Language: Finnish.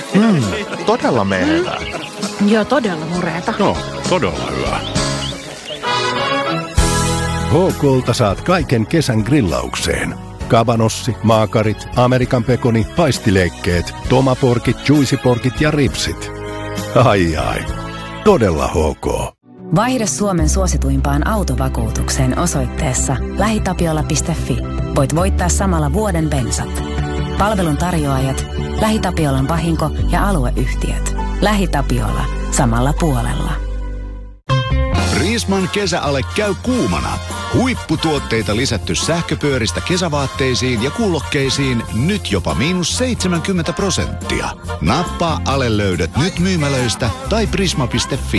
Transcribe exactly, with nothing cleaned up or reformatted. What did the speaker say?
Mm, todella mehevää. Mm. Joo, todella mureeta. No, todella hyvä. H K:lta saat kaiken kesän grillaukseen. Kabanossi, maakarit, Amerikan pekoni, paistileikkeet, tomaporkit, juicyporkit ja ripsit. Ai ai, todella H K. Vaihda Suomen suosituimpaan autovakuutukseen osoitteessa lähitapiola piste fi. Voit voittaa samalla vuoden bensat. Palvelun tarjoajat, LähiTapiolan vahinko- ja alueyhtiöt. LähiTapiola. Samalla puolella. Riisman kesäale käy kuumana. Huipputuotteita lisätty sähköpyöristä kesävaatteisiin ja kuulokkeisiin nyt jopa miinus seitsemänkymmentä prosenttia. Nappaa Ale löydät nyt myymälöistä tai prisma piste fi.